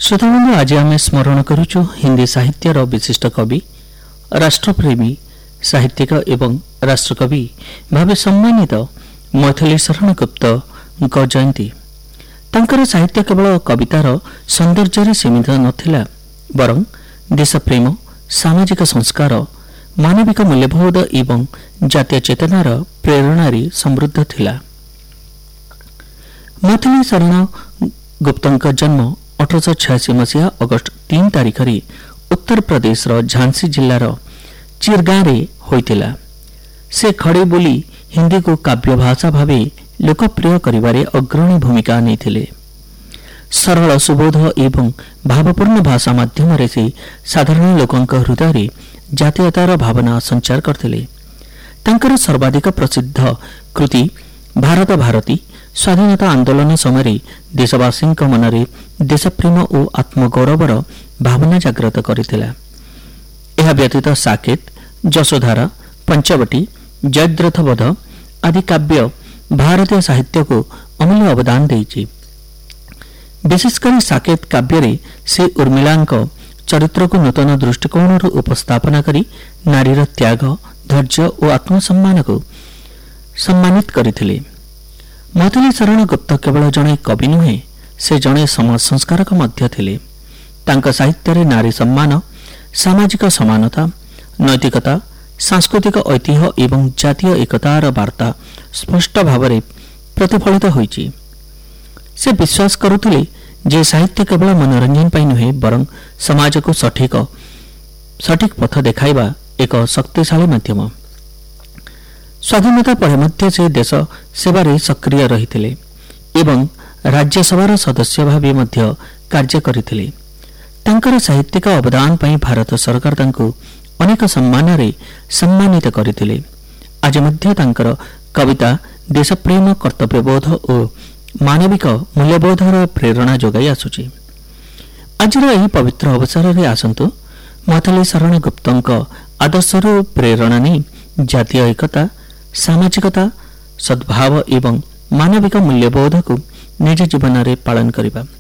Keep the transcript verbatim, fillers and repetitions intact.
श्रोताबंधु आज आम स्मरण करुचु हिंदी साहित्यर विशिष्ट कवि राष्ट्रप्रेमी साहित्यिक एवं राष्ट्रकवि भाव सम्मानित मैथिली शरण गुप्त जयंती। तांकर साहित्य केवल कवितार सौंदर्य सीमित नथिला बरं देशप्रेम सामाजिक संस्कार मानविक मूल्यबोध एवं जातीय चेतनार प्रेरणारी समृद्ध थिला। मैथिली शरण गुप्तंक जन्म अठरश छियासी मसीहा अगस्ट तीन तारिख उत्तर प्रदेश झांसी जिलार चिरगाँ होइतिला। से खड़े बोली हिंदी को काव्य भाषा भाव लोकप्रिय करिबारे अग्रणी भूमिका नैथिले। सरल सुबोध एवं भावपूर्ण भाषा माध्यम से साधारण लोकंक हृदय जातीयतार भावना संचार करथिले। तांकर सर्वाधिक प्रसिद्ध कृति भारत भारती स्वाधीनता आंदोलन समय देशवासी मनरे देशप्रेम और आत्मगौरवर भावना जागृत करथिला। एहा व्यतीत साकेत यशोधारा पंचवटी जयद्रथवध आदि काव्य भारतीय साहित्य को अमूल्य अवदान देइछि। विशेषकर साकेत काव्य से उर्मिलांक चरित्र को नूतन दृष्टिकोण उपस्थापना करी नारीर त्याग धैर्य और आत्मसम्मान को सम्मानित करथिले। मैथिली शरण गुप्त केवल जड़े कवि नुहे से जड़े समाज संस्कारक मध्य थिले। तांका साहित्य रे नारी सम्मान सामाजिक समानता नैतिकता सांस्कृतिक ऐतिह्य एवं जातीय एकतार वार्ता स्पष्ट भाव में प्रतिफलित होइछि। से विश्वास करुथिले जे साहित्य केवल मनोरंजन पाई नुहे बरं समाज को सठिक सठिक पथ देखाइबा एक शक्तिशाली माध्यम। स्वाधीनता पर मध्य से देश सेवारे सक्रिय रहिथिले एवं राज्यसभार सदस्य भावे मध्य कार्य करथिले। तांकर साहित्यिक अवदान पाई भारत सरकार तांको अनेक सम्मान रे सम्मानित करथिले। आज मध्य तांकर कविता देशप्रेम कर्तव्यबोध और मानविक मूल्यबोधर प्रेरणा जोगाई आसुछि। आजर एही पवित्र अवसर रे आसंतु मैथिली शरण गुप्तंक आदर्शरू प्रेरणा नहीं जातीय एकता सामाजिकता सद्भाव एवं मानविक मूल्यबोध को निज जीवन में पालन करिबा।